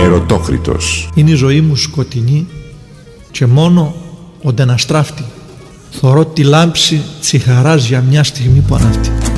Ερωτόκριτος. Είναι η ζωή μου σκοτεινή και μόνο όντε να στράφτει θωρώ τη λάμψη της χαράς για μια στιγμή που ανάφτει.